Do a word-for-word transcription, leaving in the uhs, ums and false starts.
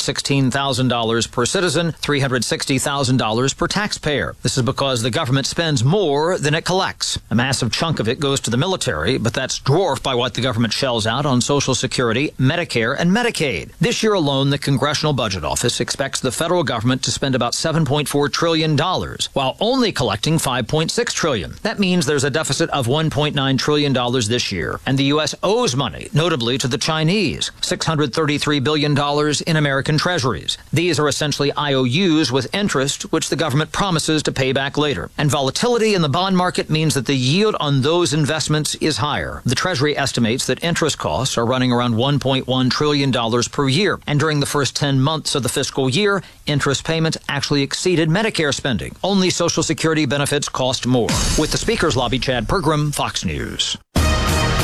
hundred sixteen thousand dollars per citizen, three hundred sixty thousand dollars per taxpayer. This is because the government spends more than it collects. A massive chunk of it goes to the military, but that's dwarfed by what the government shells out on Social Security, Medicare, and Medicaid. This year alone, the Congressional Budget Office expects the federal government to spend about seven point four trillion dollars, while only collecting five point six trillion dollars. That means there's a deficit of one point nine trillion dollars this year, and the U S owes money, notably to the Chinese, six hundred thirty-three billion dollars in American treasuries. These are essentially I O Us with interest, which the government promises to pay back later. And volatility in the bond market means that the yield on those investments is higher. The Treasury estimates that interest costs are running around one point one trillion dollars per year, and during the first ten months of the fiscal year, interest payments actually exceeded Medicare spending. Only Social Security benefits cost more. With the Speaker's Lobby, Chad Pergram, Fox News.